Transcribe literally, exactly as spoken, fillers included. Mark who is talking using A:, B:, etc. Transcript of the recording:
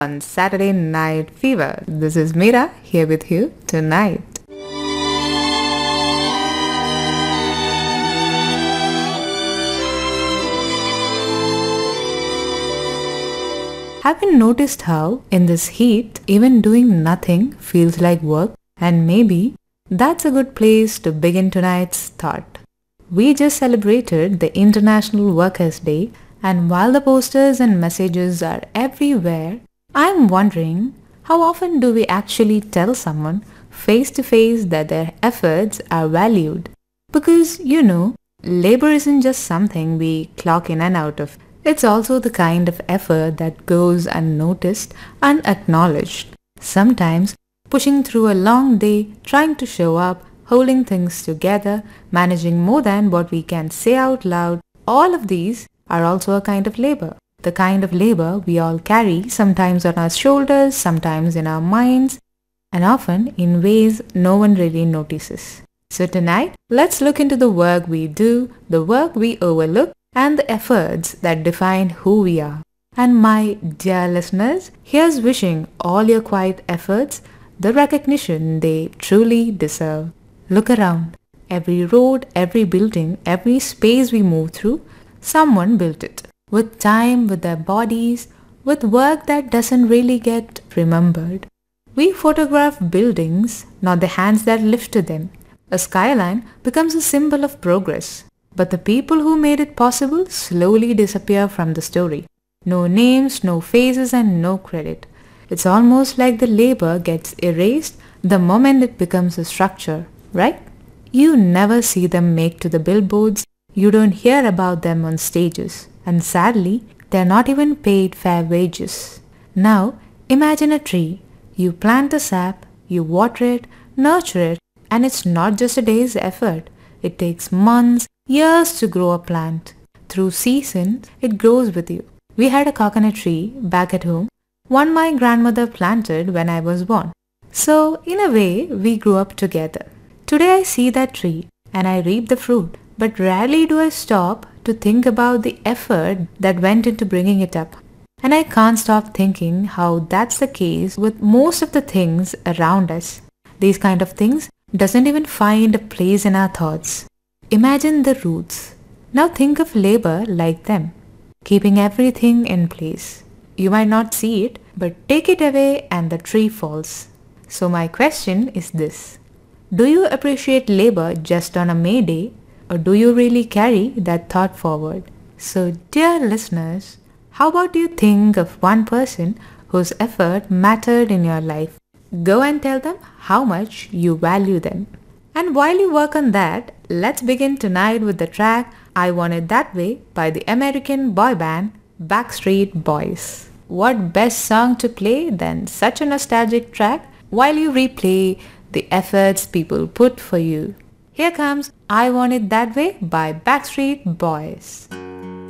A: on Saturday Night Fever. This is Meera here with you tonight. Have you noticed how, in this heat, even doing nothing feels like work? And maybe that's a good place to begin tonight's thought. We just celebrated the International Workers' Day, and while the posters and messages are everywhere, I'm wondering, how often do we actually tell someone face to face that their efforts are valued? Because, you know, labor isn't just something we clock in and out of. It's also the kind of effort that goes unnoticed, unacknowledged. Sometimes pushing through a long day, trying to show up, holding things together, managing more than what we can say out loud, all of these are also a kind of labor. The kind of labor we all carry, sometimes on our shoulders, sometimes in our minds, and often in ways no one really notices. So tonight, let's look into the work we do, the work we overlook, and the efforts that define who we are. And my dear listeners, here's wishing all your quiet efforts the recognition they truly deserve. Look around. Every road, every building, every space we move through, someone built it. With time, with their bodies, with work that doesn't really get remembered. We photograph buildings, not the hands that lifted them. A skyline becomes a symbol of progress. But the people who made it possible slowly disappear from the story. No names, no faces, and no credit. It's almost like the labor gets erased the moment it becomes a structure, right? You never see them make to the billboards, you don't hear about them on stages, and sadly, they're not even paid fair wages. Now, imagine a tree. You plant the sap, you water it, nurture it, and it's not just a day's effort. It takes months, years to grow a plant. Through seasons, it grows with you. We had a coconut tree back at home, one my grandmother planted when I was born. So, in a way, we grew up together. Today I see that tree and I reap the fruit, but rarely do I stop to think about the effort that went into bringing it up. And I can't stop thinking how that's the case with most of the things around us. These kind of things doesn't even find a place in our thoughts. Imagine the roots. Now think of labor like them, keeping everything in place. You might not see it, but take it away and the tree falls. So my question is this. Do you appreciate labor just on a May Day, or do you really carry that thought forward? So dear listeners, how about you think of one person whose effort mattered in your life? Go and tell them how much you value them. And while you work on that, let's begin tonight with the track I Want It That Way by the American boy band Backstreet Boys. What best song to play than such a nostalgic track while you replay the efforts people put for you. Here comes I Want It That Way by Backstreet Boys.